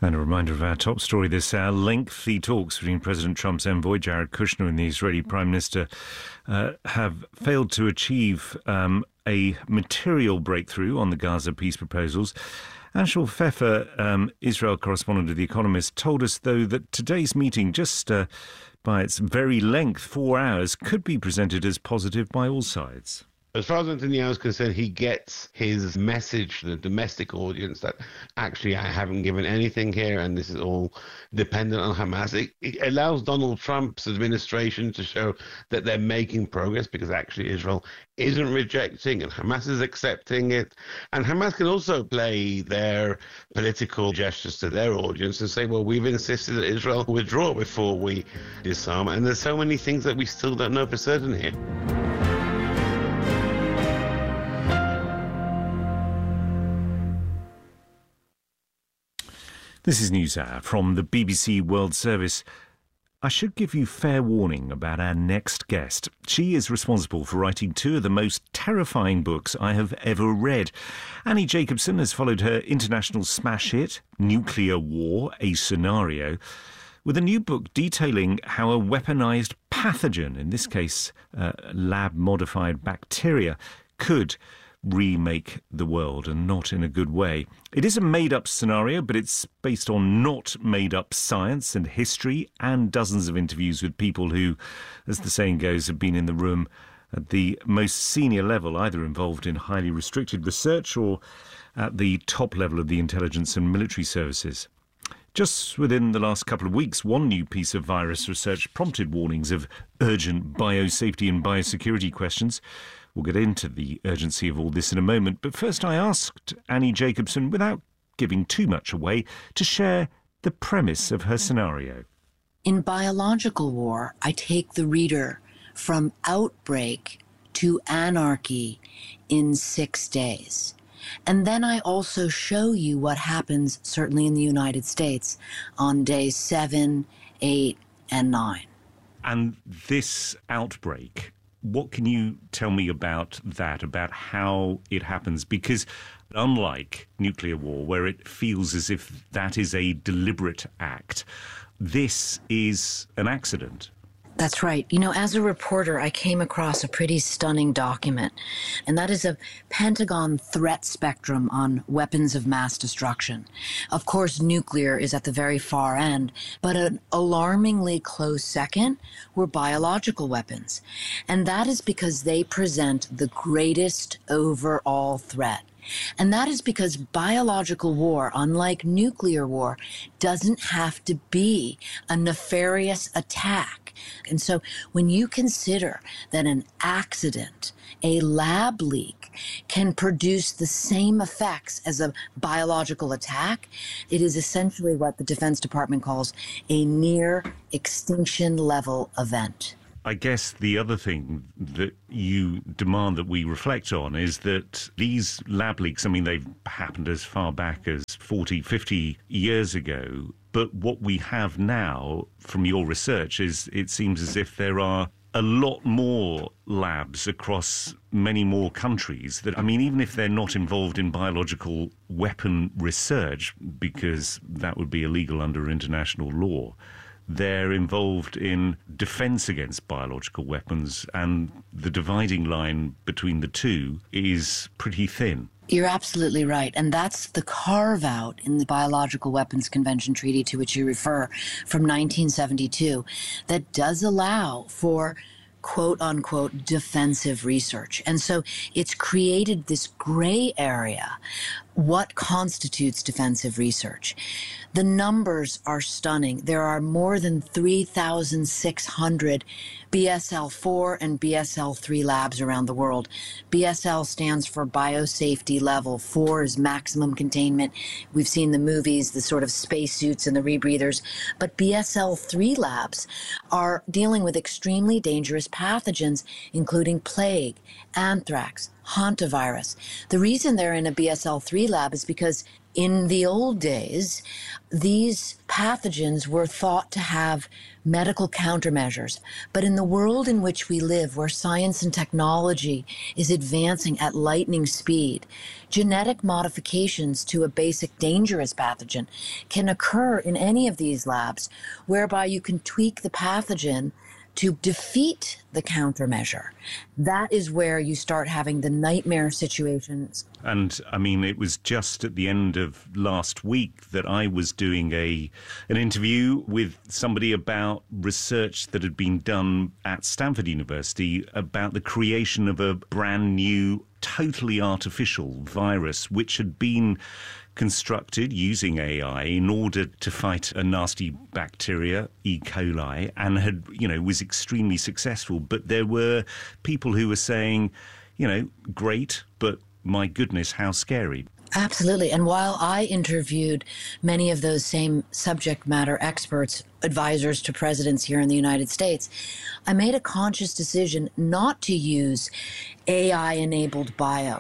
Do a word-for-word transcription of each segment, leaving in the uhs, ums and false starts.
And a reminder of our top story this hour. Lengthy talks between President Trump's envoy, Jared Kushner, and the Israeli Prime Minister uh, have failed to achieve um, a material breakthrough on the Gaza peace proposals. Anshel Pfeffer, um, Israel correspondent of The Economist, told us, though, that today's meeting, just uh, by its very length, four hours, could be presented as positive by all sides. As far as Netanyahu is concerned, he gets his message to the domestic audience that actually I haven't given anything here and this is all dependent on Hamas. It, it allows Donald Trump's administration to show that they're making progress because actually Israel isn't rejecting and Hamas is accepting it. And Hamas can also play their political gestures to their audience and say, well, we've insisted that Israel withdraw before we disarm. And there's so many things that we still don't know for certain here. This is NewsHour from the B B C World Service. I should give you fair warning about our next guest. She is responsible for writing two of the most terrifying books I have ever read. Annie Jacobsen has followed her international smash hit, Nuclear War, A Scenario, with a new book detailing how a weaponized pathogen, in this case uh, lab-modified bacteria, could remake the world, and not in a good way. It is a made-up scenario, but it's based on not made-up science and history and dozens of interviews with people who, as the saying goes, have been in the room at the most senior level, either involved in highly restricted research or at the top level of the intelligence and military services. Just within the last couple of weeks, one new piece of virus research prompted warnings of urgent biosafety and biosecurity questions. We'll get into the urgency of all this in a moment, but first I asked Annie Jacobsen, without giving too much away, to share the premise of her scenario. In biological war, I take the reader from outbreak to anarchy in six days. And then I also show you what happens, certainly in the United States, on days seven, eight, and nine. And this outbreak, what can you tell me about that, about how it happens? Because unlike nuclear war, where it feels as if that is a deliberate act, this is an accident. That's right. You know, as a reporter, I came across a pretty stunning document, and that is a Pentagon threat spectrum on weapons of mass destruction. Of course, nuclear is at the very far end, but an alarmingly close second were biological weapons. And that is because they present the greatest overall threat. And that is because biological war, unlike nuclear war, doesn't have to be a nefarious attack. And so when you consider that an accident, a lab leak, can produce the same effects as a biological attack, it is essentially what the Defense Department calls a near extinction level event. I guess the other thing that you demand that we reflect on is that these lab leaks, I mean, they've happened as far back as forty, fifty years ago. But what we have now from your research is it seems as if there are a lot more labs across many more countries that, I mean, even if they're not involved in biological weapon research, because that would be illegal under international law, they're involved in defence against biological weapons, and the dividing line between the two is pretty thin. You're absolutely right. And that's the carve-out in the Biological Weapons Convention Treaty to which you refer from nineteen seventy-two that does allow for quote-unquote defensive research. And so it's created this gray area. What constitutes defensive research? The numbers are stunning. There are more than three thousand six hundred B S L four and B S L three labs around the world. B S L stands for biosafety level. four is maximum containment. We've seen the movies, the sort of spacesuits and the rebreathers. But B S L three labs are dealing with extremely dangerous pathogens, including plague, anthrax, hantavirus. The reason they're in a B S L three lab is because in the old days, these pathogens were thought to have medical countermeasures. But in the world in which we live, where science and technology is advancing at lightning speed, genetic modifications to a basic dangerous pathogen can occur in any of these labs, whereby you can tweak the pathogen to defeat the countermeasure. That is where you start having the nightmare situations. And I mean, it was just at the end of last week that I was doing a an interview with somebody about research that had been done at Stanford University about the creation of a brand new, totally artificial virus, which had been constructed using A I in order to fight a nasty bacteria, E. coli, and had, you know, was extremely successful. But there were people who were saying, you know, great, but my goodness, how scary. Absolutely. And while I interviewed many of those same subject matter experts, advisors to presidents here in the United States, I made a conscious decision not to use A I-enabled bio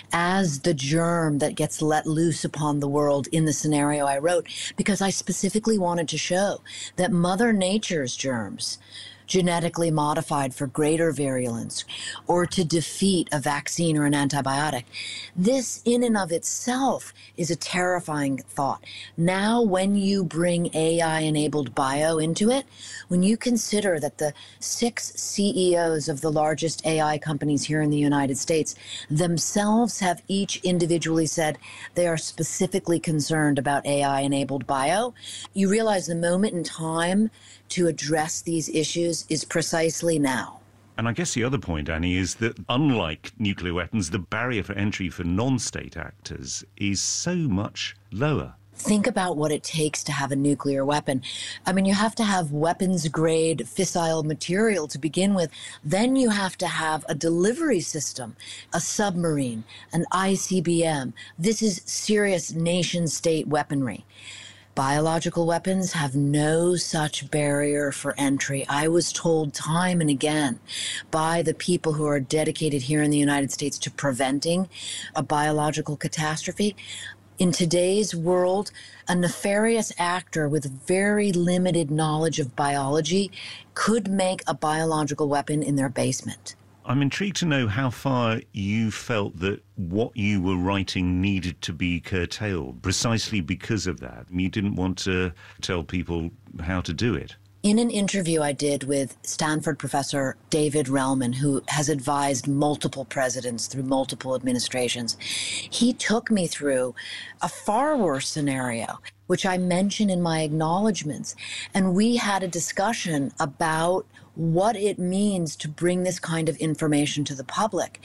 as the germ that gets let loose upon the world in the scenario I wrote, because I specifically wanted to show that Mother Nature's germs, genetically modified for greater virulence or to defeat a vaccine or an antibiotic. This in and of itself is a terrifying thought. Now, when you bring A I-enabled bio into it, when you consider that the six C E Os of the largest A I companies here in the United States themselves have each individually said they are specifically concerned about A I-enabled bio, you realize the moment in time to address these issues is precisely now. And I guess the other point, Annie, is that unlike nuclear weapons, the barrier for entry for non-state actors is so much lower. Think about what it takes to have a nuclear weapon. I mean, you have to have weapons-grade fissile material to begin with. Then you have to have a delivery system, a submarine, an I C B M. This is serious nation-state weaponry. Biological weapons have no such barrier for entry. I was told time and again by the people who are dedicated here in the United States to preventing a biological catastrophe. In today's world, a nefarious actor with very limited knowledge of biology could make a biological weapon in their basement. I'm intrigued to know how far you felt that what you were writing needed to be curtailed, precisely because of that. You didn't want to tell people how to do it. In an interview I did with Stanford professor David Relman, who has advised multiple presidents through multiple administrations, he took me through a far worse scenario, which I mention in my acknowledgments. And we had a discussion about what it means to bring this kind of information to the public.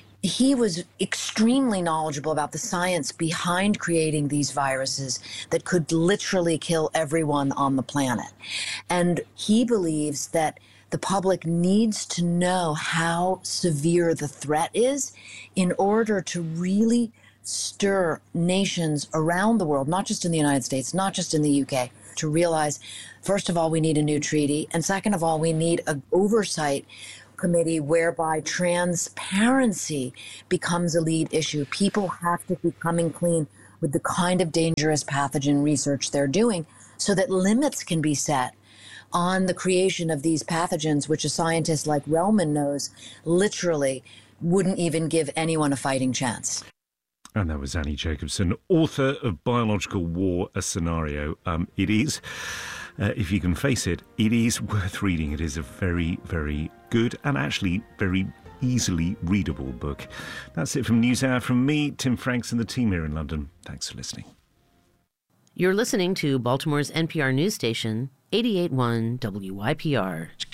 He was extremely knowledgeable about the science behind creating these viruses that could literally kill everyone on the planet. And he believes that the public needs to know how severe the threat is in order to really stir nations around the world, not just in the United States, not just in the U K, to realize, first of all, we need a new treaty. And second of all, we need an oversight committee whereby transparency becomes a lead issue. People have to be coming clean with the kind of dangerous pathogen research they're doing so that limits can be set on the creation of these pathogens, which a scientist like Relman knows literally wouldn't even give anyone a fighting chance. And that was Annie Jacobsen, author of Biological War, A Scenario. Um, it is, uh, if you can face it, it is worth reading. It is a very, very good and actually very easily readable book. That's it from NewsHour from me, Tim Franks, and the team here in London. Thanks for listening. You're listening to Baltimore's N P R news station, eighty-eight point one W Y P R.